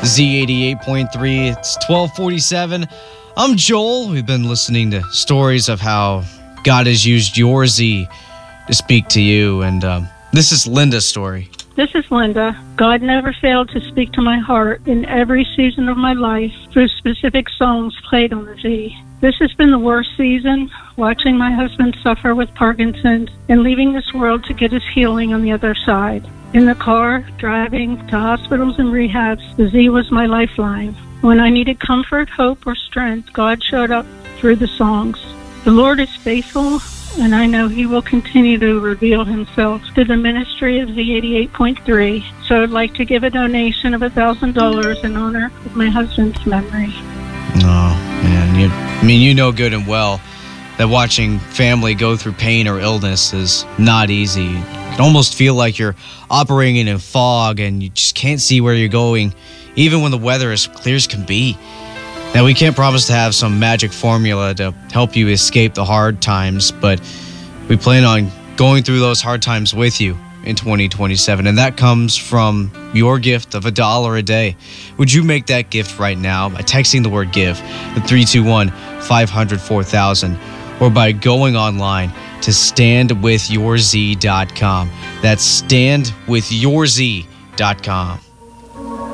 Z88.3. It's 1247. I'm Joel. We've been listening to stories of how God has used your Z to speak to you. And this is Linda's story. This is Linda. God never failed to speak to my heart in every season of my life through specific songs played on the Z. This has been the worst season, watching my husband suffer with Parkinson's and leaving this world to get his healing on the other side. In the car, driving to hospitals and rehabs, the Z was my lifeline. When I needed comfort, hope, or strength, God showed up through the songs. The Lord is faithful, and I know He will continue to reveal Himself through the ministry of Z88.3. So I'd like to give a donation of $1,000 in honor of my husband's memory. Oh, man. You know good and well that watching family go through pain or illness is not easy. You can almost feel like you're operating in fog and you just can't see where you're going, even when the weather is clear as can be. Now, we can't promise to have some magic formula to help you escape the hard times, but we plan on going through those hard times with you in 2027, and that comes from your gift of $1 a day. Would you make that gift right now by texting the word GIVE to 321-500-4000 or by going online to standwithyourz.com. That's standwithyourz.com.